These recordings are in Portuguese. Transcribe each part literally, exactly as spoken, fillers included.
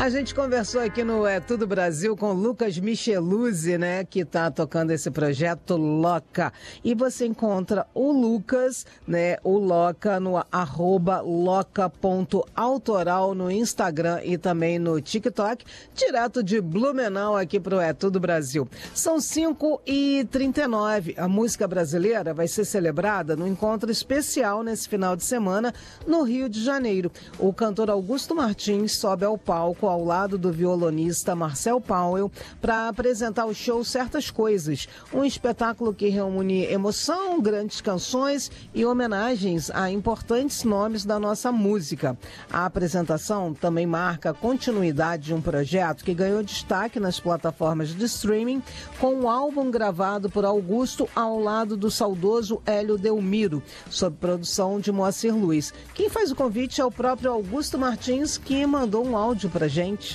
A gente conversou aqui no É Tudo Brasil com o Lucas Micheluzzi, né, que está tocando esse projeto Loca. E você encontra o Lucas, né, o Loca no arroba loca.autoral no Instagram e também no TikTok, direto de Blumenau aqui pro É Tudo Brasil. São cinco e trinta e nove. A música brasileira vai ser celebrada no encontro especial nesse final de semana no Rio de Janeiro. O cantor Augusto Martins sobe ao palco ao lado do violonista Marcel Pauel para apresentar o show Certas Coisas, um espetáculo que reúne emoção, grandes canções e homenagens a importantes nomes da nossa música. A apresentação também marca a continuidade de um projeto que ganhou destaque nas plataformas de streaming, com um álbum gravado por Augusto ao lado do saudoso Hélio Delmiro, sob produção de Moacir Luiz. Quem faz o convite é o próprio Augusto Martins, que mandou um áudio pra gente.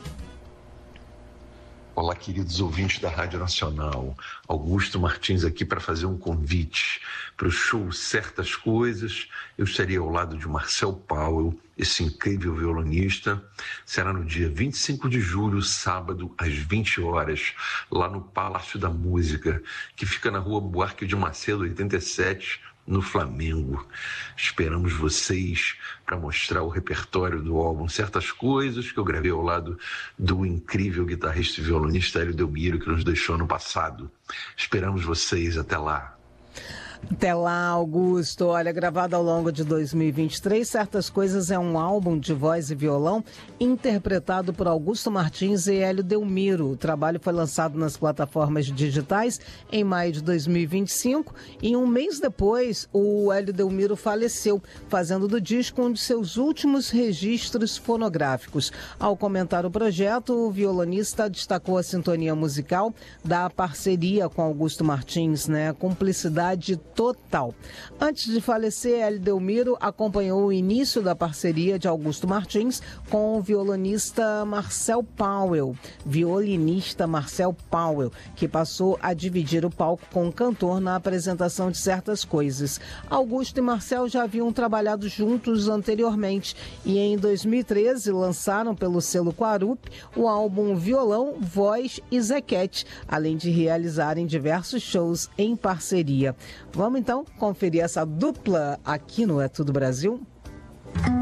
Olá, queridos ouvintes da Rádio Nacional. Augusto Martins aqui para fazer um convite para o show Certas Coisas. Eu estarei ao lado de Marcel Pauel, esse incrível violonista. Será no dia vinte e cinco de julho, sábado, às vinte horas, lá no Palácio da Música, que fica na Rua Buarque de Macedo, oitenta e sete, no Flamengo. Esperamos vocês para mostrar o repertório do álbum Certas Coisas, que eu gravei ao lado do incrível guitarrista e violonista Hélio Delmiro, que nos deixou no passado. Esperamos vocês. Até lá. Até lá, Augusto. Olha, gravado ao longo de dois mil e vinte e três, Certas Coisas é um álbum de voz e violão interpretado por Augusto Martins e Hélio Delmiro. O trabalho foi lançado nas plataformas digitais em maio de dois mil e vinte e cinco e um mês depois o Hélio Delmiro faleceu, fazendo do disco um de seus últimos registros fonográficos. Ao comentar o projeto, o violonista destacou a sintonia musical da parceria com Augusto Martins, né? A cumplicidade total. Antes de falecer, Hélio Delmiro acompanhou o início da parceria de Augusto Martins com o violonista Marcel Pauel, violinista Marcel Pauel, que passou a dividir o palco com o cantor na apresentação de Certas Coisas. Augusto e Marcel já haviam trabalhado juntos anteriormente e em dois mil e treze lançaram pelo selo Quarup o álbum Violão, Voz e Zequete, além de realizarem diversos shows em parceria. Vamos então conferir essa dupla aqui no É Tudo Brasil?